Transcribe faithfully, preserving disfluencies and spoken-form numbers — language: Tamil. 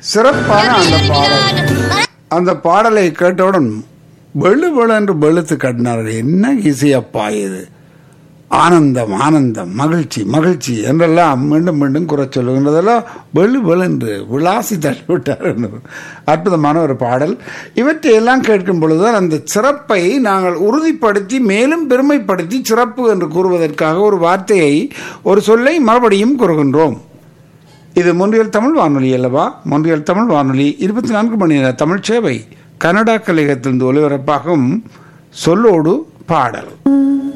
சிறப்பான அந்த பாடல். அந்த பாடலை கேட்டவுடன் வெளு வெளு என்று வெளுத்து கட்டினார்கள். என்ன இசையப்பா இது! ஆனந்தம் ஆனந்தம் மகிழ்ச்சி மகிழ்ச்சி என்றெல்லாம் மீண்டும் மீண்டும் குறை சொல்லுகின்றதெல்லாம் வெளு வெளென்று விளாசி தள்ளிவிட்டார். அற்புதமான ஒரு பாடல். இவற்றையெல்லாம் கேட்கும் பொழுதுதான் அந்த சிறப்பை நாங்கள் உறுதிப்படுத்தி மேலும் பெருமைப்படுத்தி சிறப்பு என்று கூறுவதற்காக ஒரு வார்த்தையை ஒரு சொல்லை மறுபடியும் கூறுகின்றோம். இது மொன்றியல் தமிழ் வானொலி அல்லவா? மொன்றியல் தமிழ் வானொலி இருபத்தி நான்கு மணி நேர தமிழ் சேவை. கனடா கலையகத்திலிருந்து ஒலிபரப்பாகும் சொல்லோடு பாடல்.